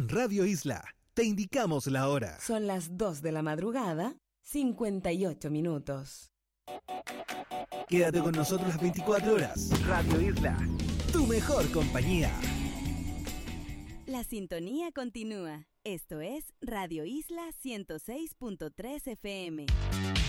En Radio Isla te indicamos la hora. Son las 2 de la madrugada, 58 minutos. Quédate con nosotros las 24 horas. Radio Isla, tu mejor compañía. La sintonía continúa. Esto es Radio Isla 106.3 FM.